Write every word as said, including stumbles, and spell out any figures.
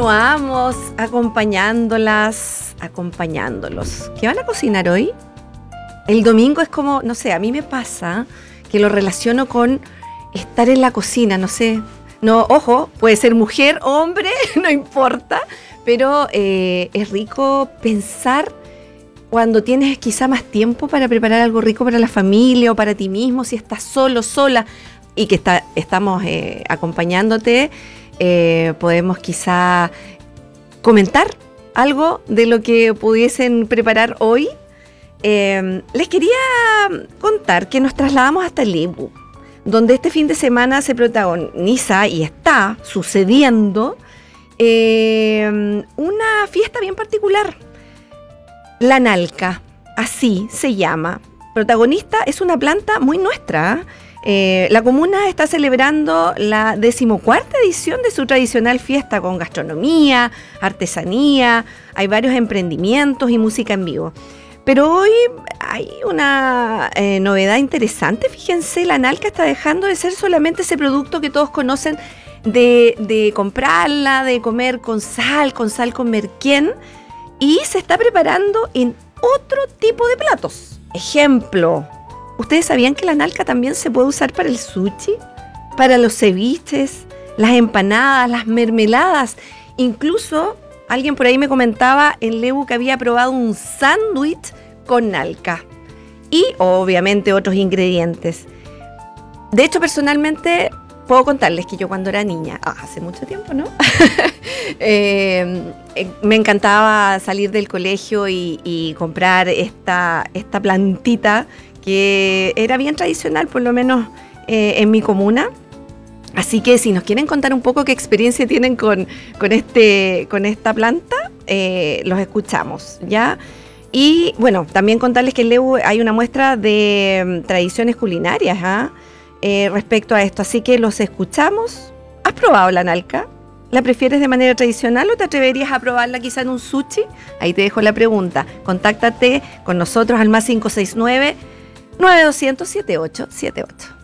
continuamos acompañándolas, acompañándolos. ¿Qué van a cocinar hoy? El domingo es como, no sé, a mí me pasa que lo relaciono con estar en la cocina, no sé. No, ojo, puede ser mujer, hombre, no importa, pero eh, es rico pensar cuando tienes quizá más tiempo para preparar algo rico para la familia o para ti mismo, si estás solo, sola y que está, estamos eh, acompañándote, eh, podemos quizá comentar algo de lo que pudiesen preparar hoy. Eh, les quería contar que nos trasladamos hasta Lebu, donde este fin de semana se protagoniza y está sucediendo eh, una fiesta bien particular. La Nalca, así se llama. Protagonista es una planta muy nuestra. Eh, la comuna está celebrando la decimocuarta edición de su tradicional fiesta con gastronomía, artesanía, hay varios emprendimientos y música en vivo. Pero hoy hay una eh, novedad interesante. Fíjense, la Nalca está dejando de ser solamente ese producto que todos conocen de, de comprarla, de comer con sal, con sal con merquén, y se está preparando en otro tipo de platos. Ejemplo, ¿ustedes sabían que la Nalca también se puede usar para el sushi, para los ceviches, las empanadas, las mermeladas? Incluso alguien por ahí me comentaba en Lebu que había probado un sándwich con Nalca y obviamente otros ingredientes. De hecho, personalmente puedo contarles que yo cuando era niña, ah, hace mucho tiempo, ¿no? eh, eh, me encantaba salir del colegio y, y comprar esta, esta plantita que era bien tradicional, por lo menos eh, en mi comuna. Así que si nos quieren contar un poco qué experiencia tienen con, con, este, con esta planta, eh, los escuchamos, ¿ya? Y bueno, también contarles que en Lebu hay una muestra de um, tradiciones culinarias ¿ah? eh, respecto a esto. Así que los escuchamos. ¿Has probado la Nalca? ¿La prefieres de manera tradicional o te atreverías a probarla quizá en un sushi? Ahí te dejo la pregunta. Contáctate con nosotros al más cinco seis nueve, nueve dos cero cero, siete ocho siete ocho.